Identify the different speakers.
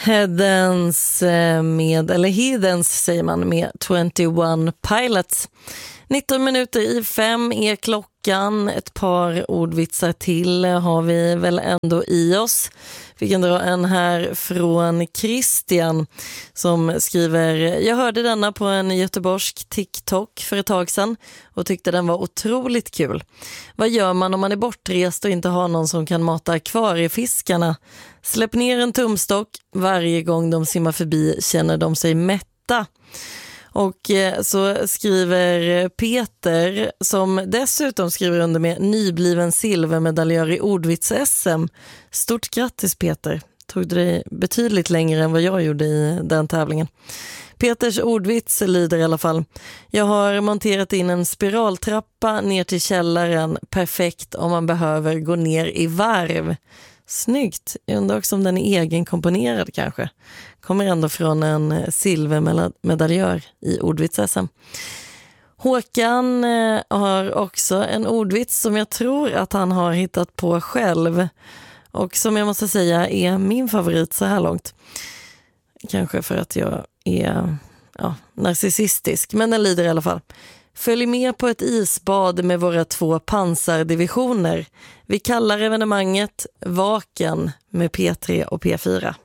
Speaker 1: Heathens säger man, med 21 Pilots. 19 minuter i 5 är klockan. Ett par ordvitsar till har vi väl ändå i oss. Vi kan dra en här från Christian som skriver: jag hörde denna på en göteborgsk TikTok för ett tag sedan och tyckte den var otroligt kul. Vad gör man om man är bortrest och inte har någon som kan mata akvariefiskarna? Släpp ner en tumstock. Varje gång de simmar förbi känner de sig mätta. Och så skriver Peter, som dessutom skriver under med nybliven silvermedaljör i ordvits-SM. Stort grattis Peter, tog det dig betydligt längre än vad jag gjorde i den tävlingen. Peters ordvits lyder i alla fall: jag har monterat in en spiraltrappa ner till källaren, perfekt om man behöver gå ner i varv. Snyggt, jag undrar också om den är egenkomponerad kanske. Kommer ändå från en silvermedaljör i ordvits-SM. Håkan har också en ordvits som jag tror att han har hittat på själv. Och som jag måste säga är min favorit så här långt. Kanske för att jag är narcissistisk, men den lyder i alla fall: följ med på ett isbad med våra 2 pansardivisioner. Vi kallar evenemanget Vaken med P3 och P4.